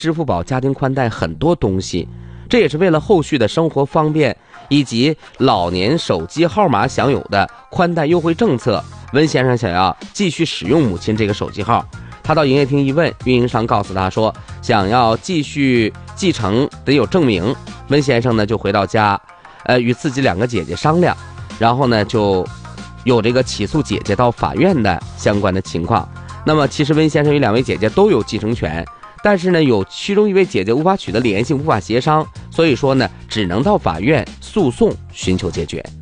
支付宝家庭宽带很多东西，这也是为了后续的生活方便以及老年手机号码享有的宽带优惠政策。温先生想要继续使用母亲这个手机号，他到营业厅一问，运营商告诉他说想要继续继承得有证明。温先生呢就回到家，与自己2个姐姐商量，然后呢就有这个起诉姐姐到法院的相关的情况。那么其实温先生与2位姐姐都有继承权，但是呢有其中1位姐姐无法取得联系，无法协商，所以说呢只能到法院诉讼寻求解决。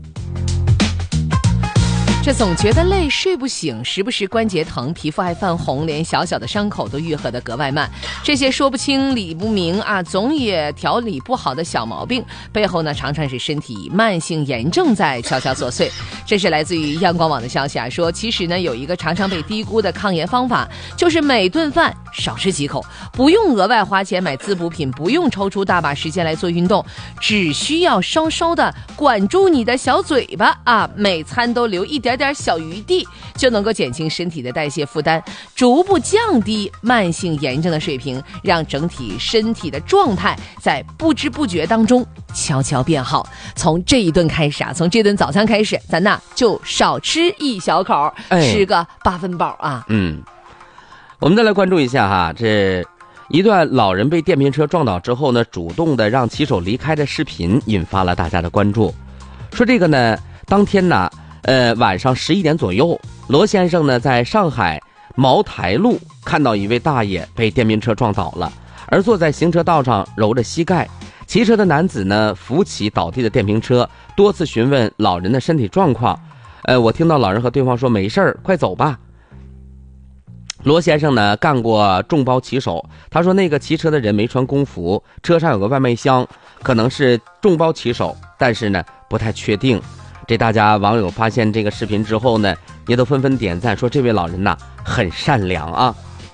这总觉得累，睡不醒，时不时关节疼，皮肤爱泛红，连小小的伤口都愈合得格外慢。这些说不清理不明啊，总也调理不好的小毛病，背后呢常常是身体慢性炎症在悄悄作祟。这是来自于阳光网的消息啊，说其实呢有一个常常被低估的抗炎方法，就是每顿饭少吃几口，不用额外花钱买滋补品，不用抽出大把时间来做运动，只需要稍稍的管住你的小嘴巴啊，每餐都留一点小余地，就能够减轻身体的代谢负担，逐步降低慢性炎症的水平，让整体身体的状态在不知不觉当中悄悄变好。从这一顿开始啊，从这顿早餐开始，咱呐就少吃一小口，吃个8分饱啊。 我们再来关注一下哈，这一段老人被电瓶车撞倒之后呢，主动的让骑手离开的视频引发了大家的关注。说这个呢，当天呢晚上11点左右，罗先生呢在上海茅台路看到一位大爷被电瓶车撞倒了，而坐在行车道上揉着膝盖。骑车的男子呢扶起倒地的电瓶车，多次询问老人的身体状况。我听到老人和对方说没事儿，快走吧。罗先生呢干过众包骑手，他说那个骑车的人没穿工服，车上有个外卖箱，可能是众包骑手，但是呢不太确定。这大家网友发现这个视频之后呢，也都纷纷点赞，说这位老人呐很善良啊。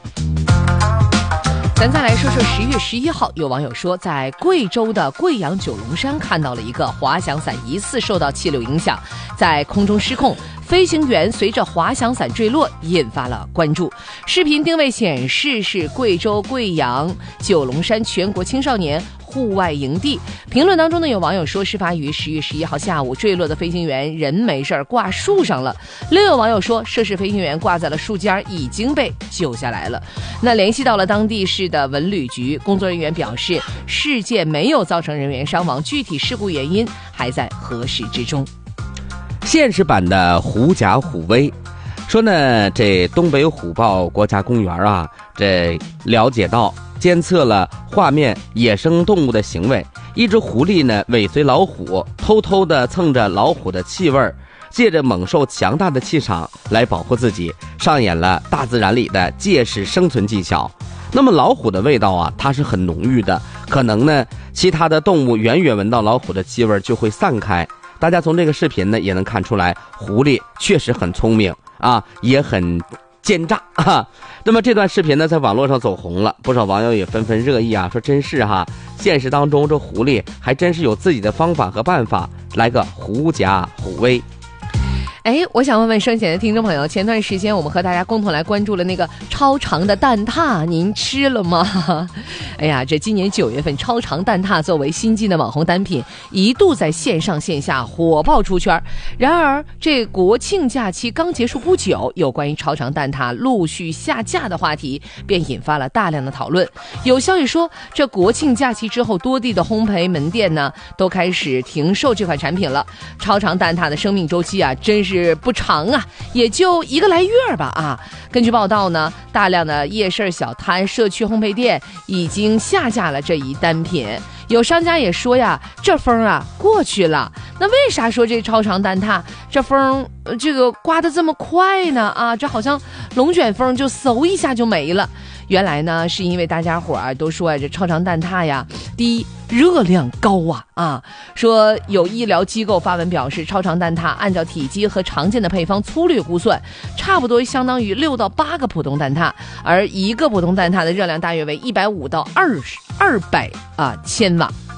咱再来说说10月11号，有网友说在贵州的贵阳九龙山看到了一个滑翔伞疑似受到气流影响，在空中失控，飞行员随着滑翔伞坠落，引发了关注。视频定位显示是贵州贵阳九龙山全国青少年户外营地。评论当中呢，有网友说事发于10月11号下午，坠落的飞行员人没事挂树上了。另有网友说涉事飞行员挂在了树尖，已经被救下来了。那联系到了当地市的文旅局，工作人员表示事件没有造成人员伤亡，具体事故原因还在核实之中。 现实版的狐假虎威，说呢这东北虎豹国家公园啊，这了解到监测了画面野生动物的行为，一只狐狸呢尾随老虎，偷偷地蹭着老虎的气味，借着猛兽强大的气场来保护自己，上演了大自然里的借势生存技巧。那么老虎的味道啊，它是很浓郁的，可能呢其他的动物远远闻到老虎的气味就会散开。大家从这个视频呢也能看出来，狐狸确实很聪明啊，也很奸诈啊。那么这段视频呢在网络上走红了，不少网友也纷纷热议啊，说真是哈，现实当中这狐狸还真是有自己的方法和办法，来个狐假虎威。 我想问问收前的听众朋友，前段时间我们和大家共同来关注了那个超长的蛋挞，您吃了吗？这今年9月份，超长蛋挞作为新晋的网红单品，一度在线上线下火爆出圈。然而这国庆假期刚结束不久，有关于超长蛋挞陆续下架的话题便引发了大量的讨论。有消息说，这国庆假期之后，多地的烘焙门店呢都开始停售这款产品了。超长蛋挞的生命周期啊，真是不长啊，也就1个来月吧啊。根据报道呢，大量的夜市小摊、社区烘焙店已经下架了这一单品。有商家也说呀，这风啊过去了。那为啥说这超长蛋挞这风这个刮得这么快呢？啊，这好像龙卷风就嗖一下就没了。原来呢，是因为大家伙都说这超长蛋挞呀，第一热量高啊，说有医疗机构发文表示，超长蛋挞按照体积和常见的配方粗略估算，差不多相当于6到8个普通蛋挞，而一个普通蛋挞的热量大约为150到200千瓦。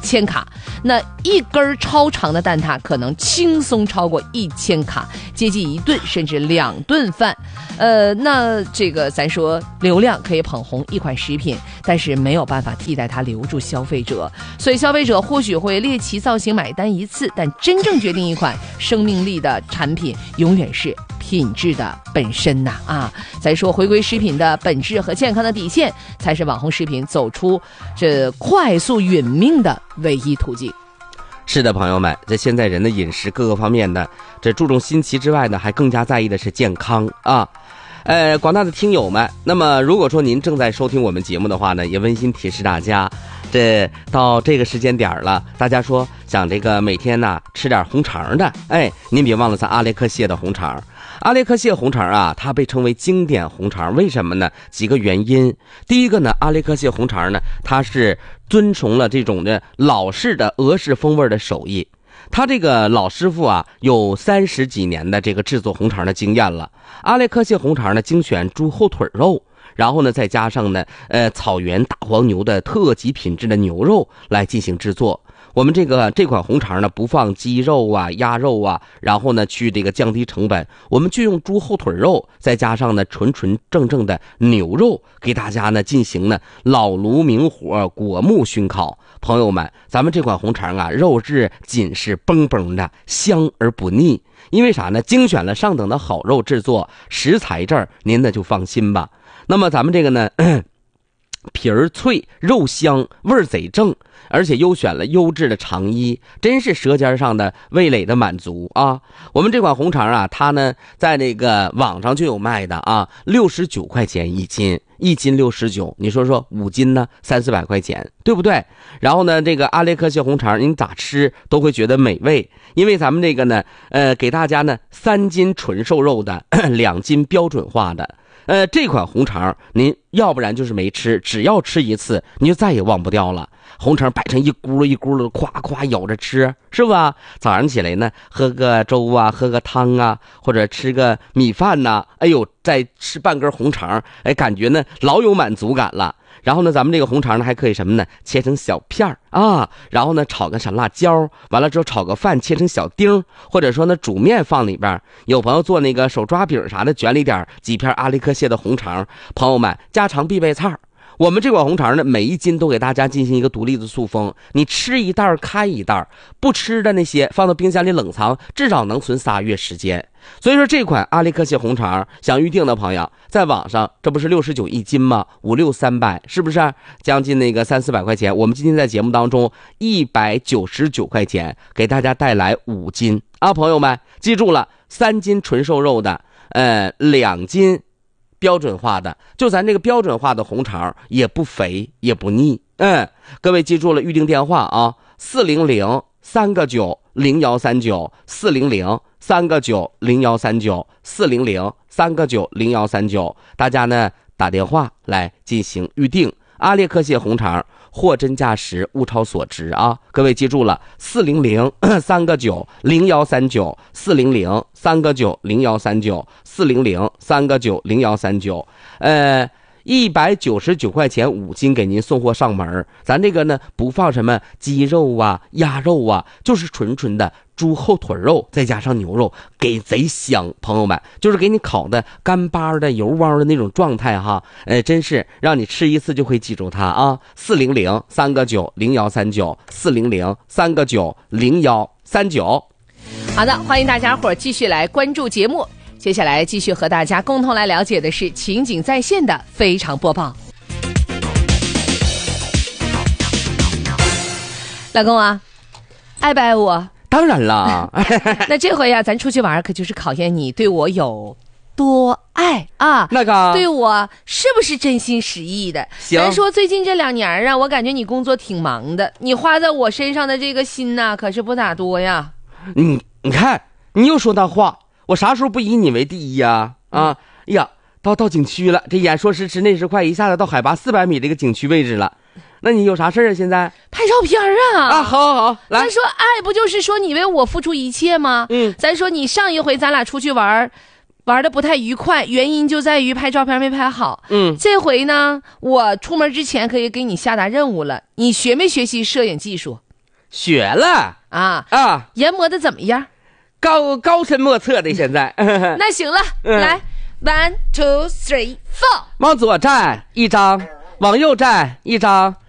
1000卡，那一根超长的蛋挞可能轻松超过1000卡，接近1顿甚至2顿饭。那这个咱说流量可以捧红一款食品，但是没有办法替代它留住消费者，所以消费者或许会猎奇造型买单一次，但真正决定一款生命力的产品永远是品质的本身呐咱说回归食品的本质和健康的底线，才是网红食品走出这快速殒命的唯一途径。 是的，朋友们，这现在人的饮食各个方面的这注重新奇之外呢，还更加在意的是健康啊。广大的听友们，那么如果说您正在收听我们节目的话呢，也温馨提示大家，这到这个时间点了，大家说想这个每天呢吃点红肠的，您别忘了咱阿列克谢的红肠。阿列克谢红肠啊，它被称为经典红肠，为什么呢？几个原因。第一个呢，阿列克谢红肠呢，它是遵从了这种的老式的俄式风味的手艺。他这个老师傅啊，有30几年的这个制作红肠的经验了。阿列克谢红肠呢，精选猪后腿肉，然后呢再加上呢草原大黄牛的特级品质的牛肉来进行制作。我们这款红肠呢，不放鸡肉啊、鸭肉啊，然后呢去这个降低成本，我们就用猪后腿肉，再加上呢纯正的牛肉，给大家呢进行呢老炉明火果木熏烤。朋友们，咱们这款红肠啊，肉质紧实崩崩的，香而不腻。因为啥呢？精选了上等的好肉制作，食材这儿您呢就放心吧。那么咱们这个呢皮儿脆，肉香，味儿贼正，而且优选了优质的肠衣，真是舌尖上的味蕾的满足啊！我们这款红肠啊，它呢在那个网上就有卖的啊，69块钱一斤，1斤69，你说说5斤呢，300-400块钱，对不对？然后呢，这个阿列克谢红肠，您咋吃都会觉得美味，因为咱们这个呢，给大家呢3斤纯瘦肉的，2斤标准化的。这款红肠您要不然就是没吃，只要吃一次你就再也忘不掉了。红肠摆成一咕噜一咕噜的，夸夸咬着吃，是吧？早上起来呢，喝个粥啊，喝个汤啊，或者吃个米饭呐，哎呦，再吃半根红肠，感觉呢老有满足感了。然后呢，咱们这个红肠呢还可以什么呢？切成小片啊，然后呢炒个小辣椒，完了之后炒个饭切成小丁，或者说呢煮面放里边。有朋友做那个手抓饼啥的，卷里点几片阿列克谢的红肠，朋友们家常必备菜。我们这款红肠呢，每1斤都给大家进行一个独立的塑封，你吃一袋开一袋，不吃的那些放到冰箱里冷藏，至少能存3月时间。所以说这款阿列克谢红肠，想预定的朋友在网上，这不是69一斤吗？5、6、300，是不是将近那个300-400块钱？我们今天在节目当中199块钱给大家带来5斤啊，朋友们记住了，3斤纯瘦肉的，2斤标准化的，就咱这个标准化的红肠也不肥也不腻。各位记住了，预定电话啊，400-3个9-0139，400-3个9-0139，400-3个9-0139，大家呢打电话来进行预定。阿列克谢红肠货真价实，物超所值啊！各位记住了，400-3个9-0139，400-3个9-0139，400-3个9-0139。199块钱5斤给您送货上门。咱这个呢不放什么鸡肉啊、鸭肉啊，就是纯的猪后腿肉，再加上牛肉，给贼香。朋友们，就是给你烤的干巴的油汪的那种状态哈，真是让你吃一次就会记住它啊。400-3个9-0139，400-3个9-0139。 好的，欢迎大家伙继续来关注节目。接下来继续和大家共同来了解的是情景在线的非常播报。老公啊，爱不爱我？ 当然了。 那这回呀，咱出去玩可就是考验你对我有多爱啊！ 那个对我是不是真心实意的？ 行， 咱说最近这2年啊，我感觉你工作挺忙的，你花在我身上的这个心呐，可是不咋多呀。 你看，你又说那话。我啥时候不以你为第一呀？呀，到景区了，这眼说时迟那时快，一下子到海拔400米这个景区位置了。那你有啥事啊？现在拍照片啊！ 好，来。 咱说爱不就是说你为我付出一切吗？咱说你上一回咱俩出去玩的不太愉快，原因就在于拍照片没拍好。这回呢，我出门之前可以给你下达任务了，你学没学习摄影技术？ 学了啊啊， 研磨的怎么样？ 高深莫测的现在。 那行了，来 1 2 3 4， 往左站一张，往右站一张，